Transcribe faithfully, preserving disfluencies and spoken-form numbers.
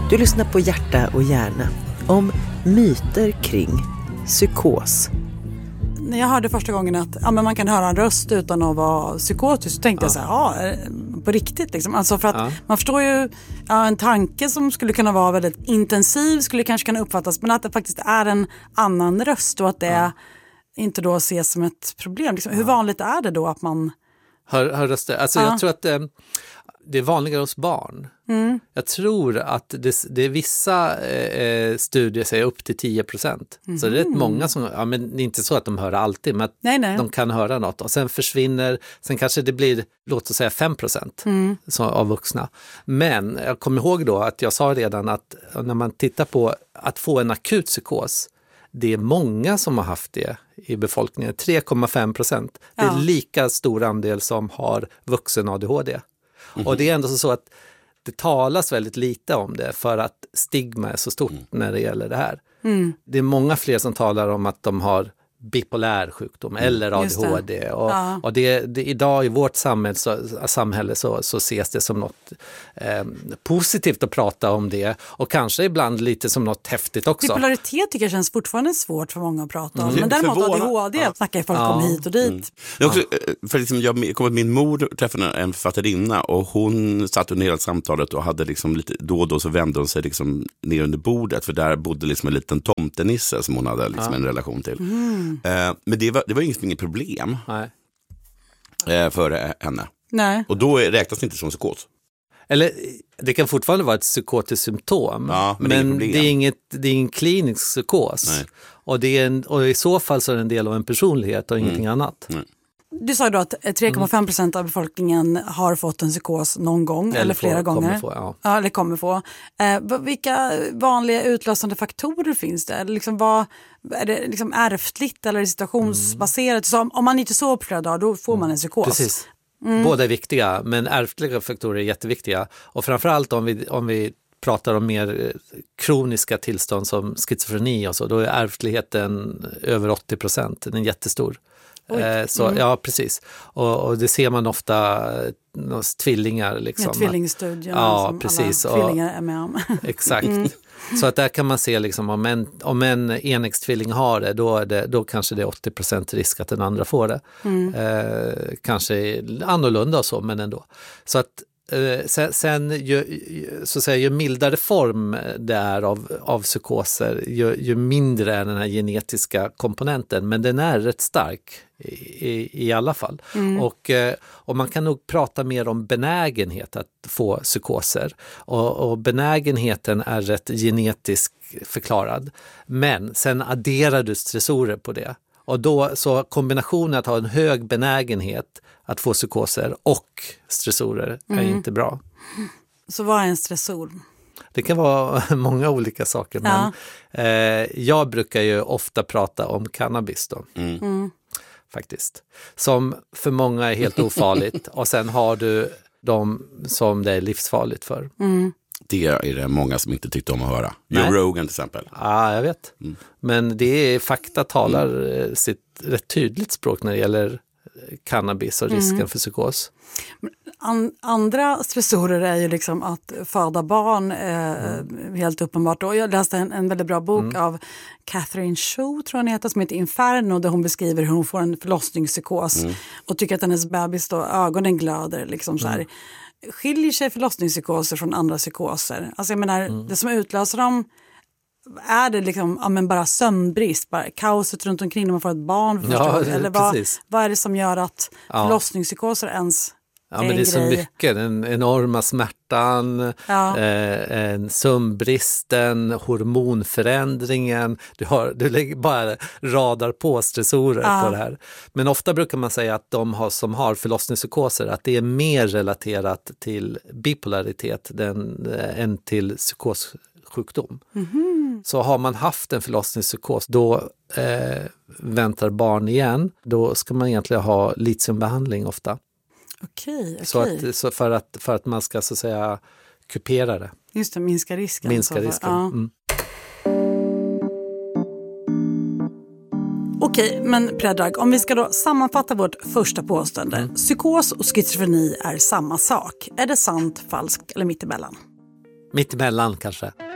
Du lyssnar på Hjärta och hjärna om myter kring psykos. När jag hörde första gången att ja, men man kan höra en röst utan att vara psykotisk, så tänkte ja. jag så här, ja, på riktigt liksom. Alltså för att ja. man förstår ju ja, en tanke som skulle kunna vara väldigt intensiv skulle kanske kunna uppfattas, men att det faktiskt är en annan röst och att det ja. inte då ses som ett problem. Liksom. Hur vanligt är det då att man hör, hör röster? Alltså ja. jag tror att eh, det är vanligare hos barn. Mm. Jag tror att det, det är vissa eh, studier säger upp till tio procent. Mm. Så det är rätt många som, ja men det är inte så att de hör alltid, men att nej, nej. de kan höra något. Och sen försvinner, sen kanske det blir, låt oss säga fem procent mm. av vuxna. Men jag kommer ihåg då att jag sa redan att när man tittar på att få en akut psykos, det är många som har haft det i befolkningen, tre komma fem procent. Det är ja. lika stor andel som har vuxen A D H D. Mm. Och det är ändå så att det talas väldigt lite om det för att stigma är så stort mm. när det gäller det här. Mm. Det är många fler som talar om att de har bipolär sjukdom mm. eller A D H D. Det. Och, ja. och det, det, idag i vårt samhälle så, samhälle så, så ses det som något eh, positivt att prata om det. Och kanske ibland lite som något häftigt också. Bipolaritet tycker jag känns fortfarande svårt för många att prata om. Mm. Men däremot A D H D ja. snackar folk ja. om hit och dit. Mm. Ja. Också, för liksom, jag kom att min mor träffade en författarinna och hon satt under hela samtalet och hade liksom lite, då och då så vände hon sig liksom ner under bordet, för där bodde liksom en liten tomtenisse som hon hade liksom ja. en relation till. Mm. Eh, men det var, det var inget, inget problem Nej. Eh, för henne. Nej. Och då räknas det inte som psykos. Eller det kan fortfarande vara ett psykotiskt symptom. Ja, men men det är, det är inget, det är ingen klinisk psykos. Nej. Och, det är en, och i så fall så är det en del av en personlighet och mm. ingenting annat. Nej. Du sa då att tre komma fem procent av befolkningen har fått en psykos någon gång eller, eller flera får, gånger. Kommer få, ja. Ja, eller kommer få. Eh, vilka vanliga utlösande faktorer finns det? Liksom vad, är det liksom ärftligt eller situationsbaserat? Mm. Så om, om man inte sover på flera dagar, då får man en psykos. Precis. Mm. Båda är viktiga, men ärftliga faktorer är jätteviktiga. Och framförallt om vi, om vi pratar om mer kroniska tillstånd som schizofreni och så, då är ärftligheten över åttio procent. Den är jättestor. Eh, så, mm. Ja, precis. Och, och det ser man ofta hos tvillingar. Liksom. Ja, tvillingstudien ja, som precis. alla tvillingar är med om. Exakt. Mm. Så att där kan man se liksom, om en, om en enäggstvilling har det då, är det, då kanske det är åttio procent risk att den andra får det. Mm. Eh, kanske annorlunda och så, men ändå. Så att eh, sen, sen ju, så att säga, ju mildare form det är av, av psykoser, ju, ju mindre är den här genetiska komponenten, men den är rätt stark i, i alla fall. Mm. Och, och man kan nog prata mer om benägenhet att få psykoser. Och, och benägenheten är rätt genetiskt förklarad. Men sen adderar du stressorer på det. Och då så kombinationen att ha en hög benägenhet att få psykoser och stressorer är mm. inte bra. Så vad är en stressor? Det kan vara många olika saker. Ja. Men eh, jag brukar ju ofta prata om cannabis då. Mm. Mm. Faktiskt. Som för många är helt ofarligt. Och sen har du de som det är livsfarligt för. Mm. Det är det många som inte tyckte om att höra. Joe Rogan till exempel. Ja, ah, jag vet. Mm. Men det är, fakta talar mm. sitt rätt tydligt språk när det gäller cannabis och risken mm. för psykos. An- andra stressorer är ju liksom att föda barn eh, mm. helt uppenbart. Och jag läste en, en väldigt bra bok mm. av Catherine Shaw, tror jag hon heter, som heter Inferno, där hon beskriver hur hon får en förlossningspsykos mm. och tycker att hennes bebis då, ögonen glöder liksom så här. Mm. Skiljer sig förlossningspsykoser från andra psykoser? Alltså jag menar, mm. det som utlöser dem, är det liksom ja, men bara sömnbrist, bara kaoset runt omkring när man får ett barn ja, eller vad, vad är det som gör att ja. förlossningspsykoser ens Ja, men det är grej. Så mycket. Den enorma smärtan, ja. eh, en sömnbristen, hormonförändringen. Du, har, du lägger bara radar på stressorer ja. på det här. Men ofta brukar man säga att de har, som har förlossningspsykoser, att det är mer relaterat till bipolaritet den, äh, än till psykossjukdom. Mm-hmm. Så har man haft en förlossningspsykos, då eh, väntar barn igen. Då ska man egentligen ha litiumbehandling ofta. Okej, okej. Så, att, så för, att, för att man ska så att säga kupera det. Just det, minska risken. Minska så risken. Ja. Mm. Okej, men Predrag, om vi ska då sammanfatta vårt första påstående. Mm. Psykos och schizofreni är samma sak. Är det sant, falskt eller mittemellan? Mittemellan kanske.